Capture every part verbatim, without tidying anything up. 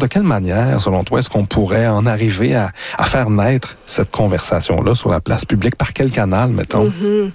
De quelle manière, selon toi, est-ce qu'on pourrait en arriver à, à faire naître cette conversation-là sur la place publique? Par quel canal, mettons? Mm-hmm.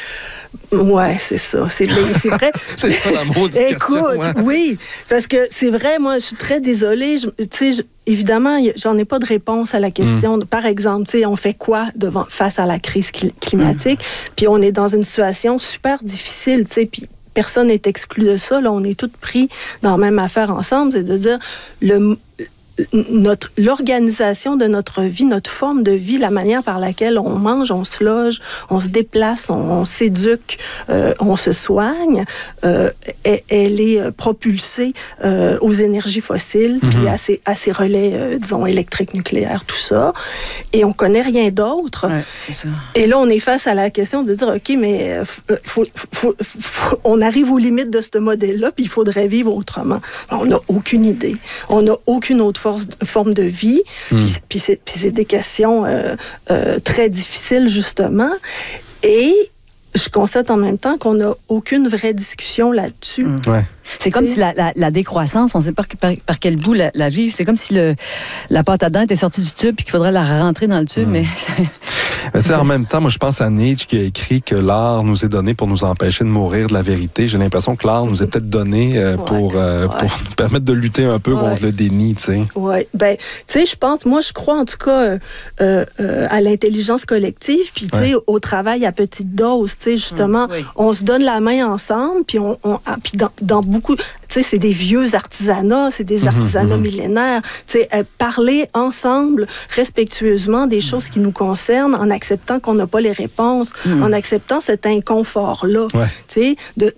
Ouais, c'est ça. C'est, c'est vrai. C'est ça la maudite question. Écoute, hein? oui, parce que c'est vrai, moi, je suis très désolée. Tu sais, évidemment, j'en ai pas de réponse à la question. Mm. Par exemple, tu sais, on fait quoi devant, face à la crise climatique? Mm. Puis on est dans une situation super difficile, tu sais, puis personne n'est exclu de ça. Là, on est tous pris dans la même affaire ensemble. C'est de dire, le... Notre, l'organisation de notre vie, notre forme de vie, la manière par laquelle on mange, on se loge, on se déplace, on, on s'éduque, euh, on se soigne, euh, elle, elle est propulsée euh, aux énergies fossiles, mm-hmm. puis à ces, à ces relais, euh, disons, électriques, nucléaires, tout ça. Et on connaît rien d'autre. Ouais, c'est ça. Et là, on est face à la question de dire, OK, mais faut, faut, faut, on arrive aux limites de ce modèle-là, puis il faudrait vivre autrement. On n'a aucune idée. On n'a aucune autre force, forme de vie. Mm. Puis, puis, c'est, puis c'est des questions euh, euh, très difficiles, justement. Et je constate en même temps qu'on n'a aucune vraie discussion là-dessus. Mm. Ouais. C'est comme si la, la, la décroissance, on ne sait pas par, par, par quel bout la, la vivre. C'est comme si le, la pâte à dents était sortie du tube et qu'il faudrait la rentrer dans le tube. Mm. Mais, mais tu sais, en même temps, moi, je pense à Nietzsche qui a écrit que l'art nous est donné pour nous empêcher de mourir de la vérité. J'ai l'impression que l'art nous est peut-être donné euh, ouais, pour, euh, ouais. pour nous permettre de lutter un peu ouais. contre le déni, tu sais. Oui. Ben, tu sais, je pense, moi, je crois en tout cas euh, euh, à l'intelligence collective, puis tu sais, ouais. au travail à petite dose, tu sais, justement, mm. oui. on se donne la main ensemble, puis on, on, puis dans, dans beaucoup, tu sais, c'est des vieux artisanats, c'est des artisanats mmh, millénaires. Tu sais, euh, parler ensemble, respectueusement, des choses qui nous concernent, en acceptant qu'on n'a pas les réponses, mmh. en acceptant cet inconfort-là. Ouais. Tu sais, de,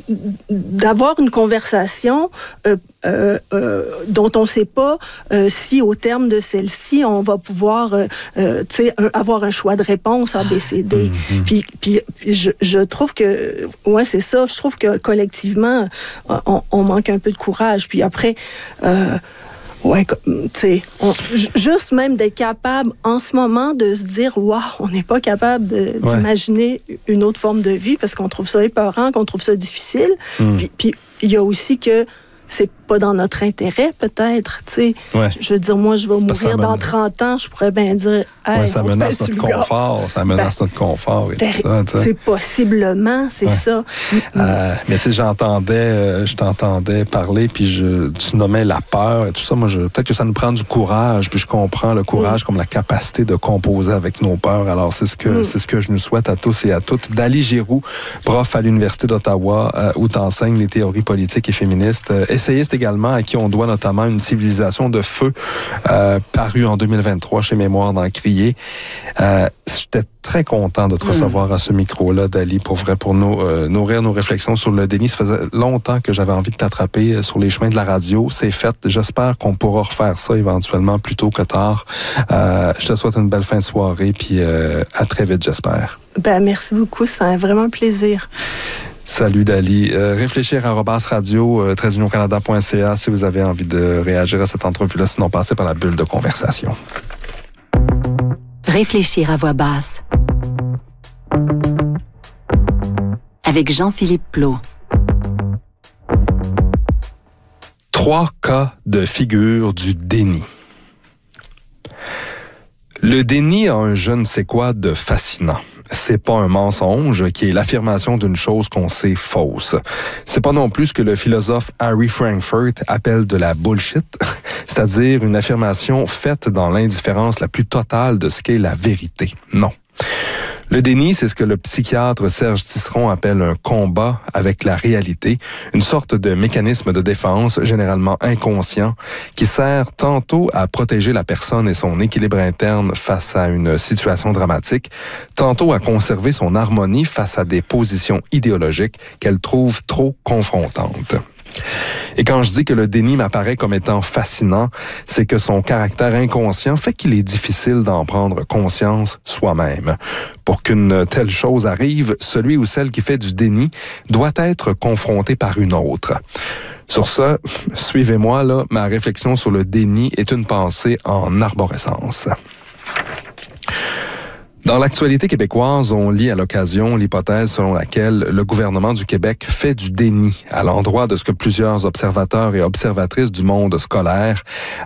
d'avoir une conversation euh, euh, euh, dont on ne sait pas euh, si, au terme de celle-ci, on va pouvoir, euh, euh, tu sais, un, avoir un choix de réponse A, B, C, D. Mmh. Puis, puis, puis je, je trouve que, ouais, c'est ça. Je trouve que collectivement, on, on manque un peu de courage. Puis après, euh, ouais, tu sais, juste même d'être capable en ce moment de se dire, waouh, on n'est pas capable de, ouais. d'imaginer une autre forme de vie parce qu'on trouve ça épeurant, qu'on trouve ça difficile. Mm. Puis, puis il y a aussi que c'est pas dans notre intérêt, peut-être, tu sais. Ouais. Je veux dire, moi, je vais mourir dans men... trente ans, je pourrais bien dire... Hey, ouais, ça menace notre confort, ça menace ben, notre confort et tout ça, tu sais. C'est possiblement, c'est ouais. ça. Euh, mais tu sais, j'entendais, euh, je t'entendais parler, puis je, tu nommais la peur et tout ça. Moi, je, peut-être que ça nous prend du courage, puis je comprends le courage mm. comme la capacité de composer avec nos peurs. Alors, c'est ce que, mm. c'est ce que je nous souhaite à tous et à toutes. Dali Giroux, prof à l'Université d'Ottawa, euh, où t'enseignes les théories politiques et féministes, euh, essayiste également, à qui on doit notamment une civilisation de feu euh, parue en deux mille vingt-trois chez Mémoire d'Encrier. Euh, j'étais très content de te mmh. recevoir à ce micro-là, Dali, pour vrai, pour nous, euh, nourrir nos réflexions sur le déni. Ça faisait longtemps que j'avais envie de t'attraper sur les chemins de la radio. C'est fait. J'espère qu'on pourra refaire ça éventuellement plus tôt que tard. Euh, je te souhaite une belle fin de soirée, puis euh, à très vite, j'espère. Ben, merci beaucoup. C'est un vraiment un plaisir. Salut Dali. Euh, réfléchir à arobase radio, euh, trait d'union canada point c a si vous avez envie de réagir à cette entrevue-là, sinon passez par la bulle de conversation. Réfléchir à voix basse. Avec Jean-Philippe Plot. Trois cas de figure du déni. Le déni a un je ne sais quoi de fascinant. C'est pas un mensonge qui est l'affirmation d'une chose qu'on sait fausse. C'est pas non plus ce que le philosophe Harry Frankfurt appelle de la bullshit, c'est-à-dire une affirmation faite dans l'indifférence la plus totale de ce qu'est la vérité. Non. Le déni, c'est ce que le psychiatre Serge Tisseron appelle un combat avec la réalité, une sorte de mécanisme de défense généralement inconscient qui sert tantôt à protéger la personne et son équilibre interne face à une situation dramatique, tantôt à conserver son harmonie face à des positions idéologiques qu'elle trouve trop confrontantes. Et quand je dis que le déni m'apparaît comme étant fascinant, c'est que son caractère inconscient fait qu'il est difficile d'en prendre conscience soi-même. Pour qu'une telle chose arrive, celui ou celle qui fait du déni doit être confronté par une autre. Sur ce, suivez-moi, là, ma réflexion sur le déni est une pensée en arborescence. Dans l'actualité québécoise, on lit à l'occasion l'hypothèse selon laquelle le gouvernement du Québec fait du déni à l'endroit de ce que plusieurs observateurs et observatrices du monde scolaire